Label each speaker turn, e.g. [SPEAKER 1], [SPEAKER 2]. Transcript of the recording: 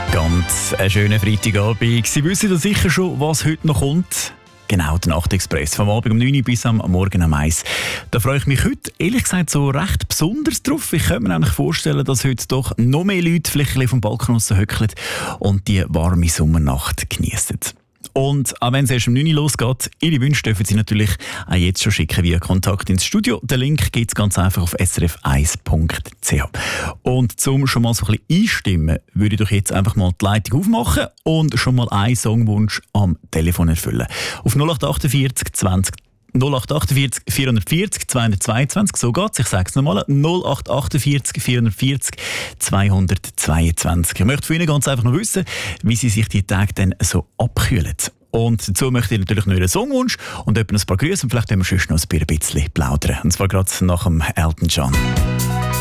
[SPEAKER 1] Ganz ein schöner Freitagabend. Sie wissen ja sicher schon, was heute noch kommt. Genau, der Nachtexpress. Vom Abend um 9 Uhr bis am Morgen um 1 Uhr. Da freue ich mich heute, ehrlich gesagt, so recht besonders drauf. Ich könnte mir nämlich vorstellen, dass heute doch noch mehr Leute vielleicht ein bisschen vom Balkon raus hückeln und die warme Sommernacht genießen. Und auch wenn es erst um 9 Uhr losgeht, Ihre Wünsche dürfen Sie natürlich auch jetzt schon schicken via Kontakt ins Studio. Den Link gibt es ganz einfach auf srf1.ch. Und zum schon mal so ein bisschen einstimmen, würde ich doch jetzt einfach mal die Leitung aufmachen und schon mal einen Songwunsch am Telefon erfüllen. Auf 0848 20 0848 440 222, so geht's. Ich sage es nochmal, 0848 440 222. Ich möchte von Ihnen ganz einfach noch wissen, wie Sie sich die Tage dann so abkühlen. Und dazu möchte ich natürlich noch einen Songwunsch und ein paar Grüße und vielleicht können wir sonst noch ein bisschen plaudern. Und zwar gerade nach dem Elton John.